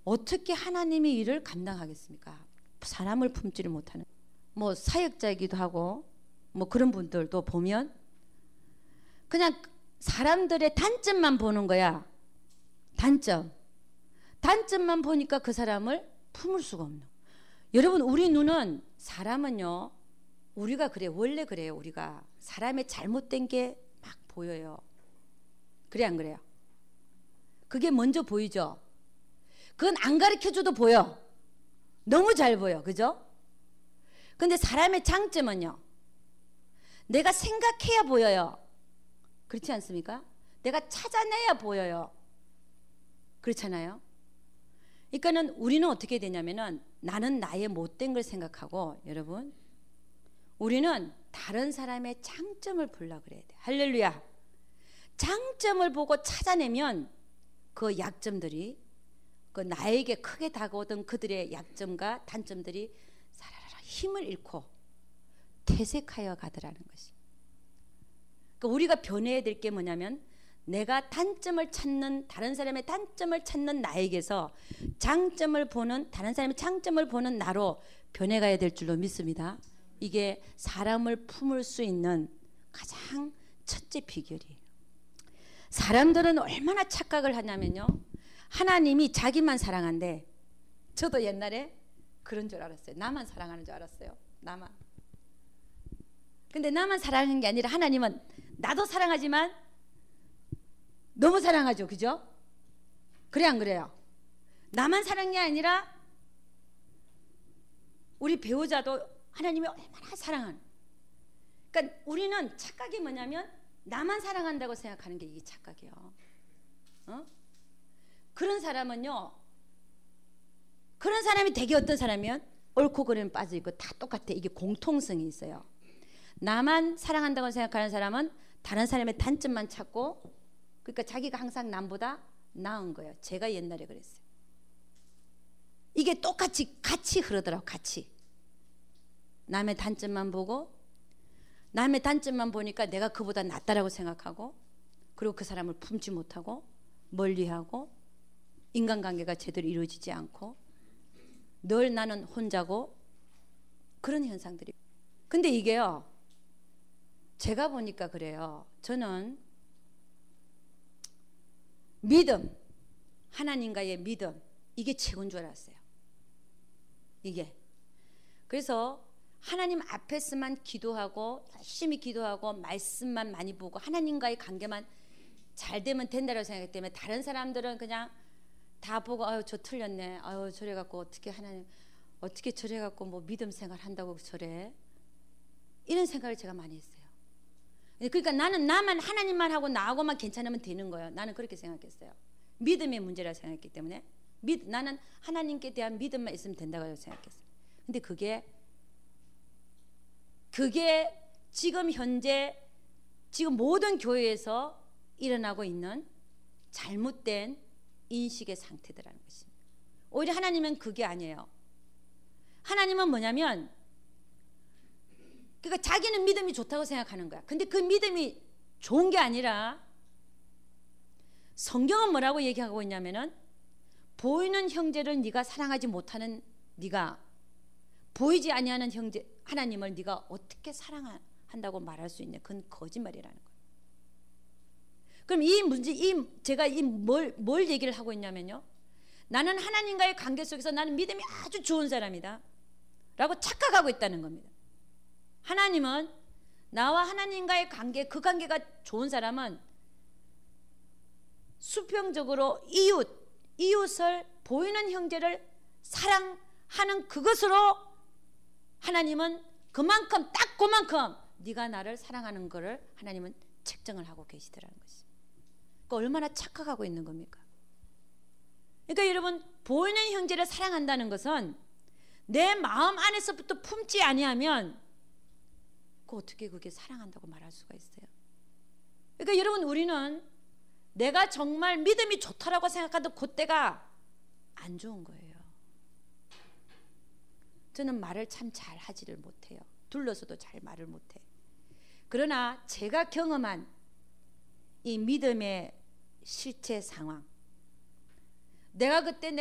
어떻게 하나님이 일을 감당하겠습니까? 사람을 품지를 못하는 뭐 사역자이기도 하고 뭐 그런 분들도 보면 그냥 사람들의 단점만 보는 거야. 단점만 보니까 그 사람을 품을 수가 없는. 여러분, 우리 눈은 사람은요, 우리가 그래, 원래 그래요. 우리가 사람의 잘못된 게 막 보여요. 그래 안 그래요? 그게 먼저 보이죠. 그건 안 가르쳐줘도 보여. 너무 잘 보여. 그죠? 근데 사람의 장점은요, 내가 생각해야 보여요. 그렇지 않습니까? 내가 찾아내야 보여요. 그렇잖아요? 그러니까는 우리는 어떻게 되냐면은 나는 나의 못된 걸 생각하고, 여러분, 우리는 다른 사람의 장점을 보려고 그래야 돼. 할렐루야. 장점을 보고 찾아내면 그 약점들이, 그 나에게 크게 다가오던 그들의 약점과 단점들이 사라라라 힘을 잃고 퇴색하여 가더라는 것이. 그러니까 우리가 변해야 될 게 뭐냐면, 내가 단점을 찾는, 다른 사람의 단점을 찾는 나에게서 장점을 보는, 다른 사람의 장점을 보는 나로 변해가야 될 줄로 믿습니다. 이게 사람을 품을 수 있는 가장 첫째 비결이에요. 사람들은 얼마나 착각을 하냐면요, 하나님이 자기만 사랑한대. 저도 옛날에 그런 줄 알았어요. 나만 사랑하는 줄 알았어요. 나만. 근데 나만 사랑하는 게 아니라 하나님은 나도 사랑하지만 너무 사랑하죠. 그죠? 그래 안 그래요? 나만 사랑한 게 아니라 우리 배우자도 하나님이 얼마나 사랑하는. 그러니까 우리는 착각이 뭐냐면 나만 사랑한다고 생각하는 게 이게 착각이에요. 그런 사람은요, 그런 사람이 되게 어떤 사람이면 옳고 그름에 빠져있고 다 똑같아. 이게 공통성이 있어요. 나만 사랑한다고 생각하는 사람은 다른 사람의 단점만 찾고, 그러니까 자기가 항상 남보다 나은 거예요. 제가 옛날에 그랬어요. 이게 똑같이 같이 흐르더라고. 같이 남의 단점만 보고, 남의 단점만 보니까 내가 그보다 낫다라고 생각하고, 그리고 그 사람을 품지 못하고 멀리하고 인간관계가 제대로 이루어지지 않고 늘 나는 혼자고, 그런 현상들이. 근데 이게요, 제가 보니까 그래요. 저는 믿음, 하나님과의 믿음, 이게 최고인 줄 알았어요. 이게. 그래서 하나님 앞에서만 기도하고 열심히 기도하고 말씀만 많이 보고 하나님과의 관계만 잘 되면 된다고 생각했기 때문에 다른 사람들은 그냥 다 보고 아유 저 틀렸네, 아유 저래 갖고 어떻게 하나님 어떻게 저래 갖고 뭐 믿음 생활 한다고 저래, 이런 생각을 제가 많이 했어요. 그러니까 나는 나만 하나님만 하고 나하고만 괜찮으면 되는 거예요. 나는 그렇게 생각했어요. 믿음의 문제라 생각했기 때문에 나는 하나님께 대한 믿음만 있으면 된다고 생각했어요. 근데 그게 지금 현재 지금 모든 교회에서 일어나고 있는 잘못된 인식의 상태들라는 것입니다. 오히려 하나님은 그게 아니에요. 하나님은 뭐냐면, 그러니까 자기는 믿음이 좋다고 생각하는 거야. 근데 그 믿음이 좋은 게 아니라, 성경은 뭐라고 얘기하고 있냐면은, 보이는 형제를 네가 사랑하지 못하는 네가 보이지 아니하는 형제 하나님을 네가 어떻게 사랑한다고 말할 수 있냐? 그건 거짓말이라는 거예요. 그럼 이 문제, 제가 뭘 얘기를 하고 있냐면요, 나는 하나님과의 관계 속에서 나는 믿음이 아주 좋은 사람이다 라고 착각하고 있다는 겁니다. 하나님은, 나와 하나님과의 관계, 그 관계가 좋은 사람은 수평적으로 이웃을, 보이는 형제를 사랑하는 그것으로 하나님은 그만큼, 딱 그만큼 네가 나를 사랑하는 것을 하나님은 책정을 하고 계시더라는 것이. 그러니까 얼마나 착각하고 있는 겁니까? 그러니까 여러분, 보이는 형제를 사랑한다는 것은 내 마음 안에서부터 품지 아니하면 어떻게 그게 사랑한다고 말할 수가 있어요? 그러니까 여러분, 우리는 내가 정말 믿음이 좋다라고 생각하던 그때가 안 좋은 거예요. 저는 말을 참 잘 하지를 못해요. 둘러서도 잘 말을 못해. 그러나 제가 경험한 이 믿음의 실체 상황, 내가 그때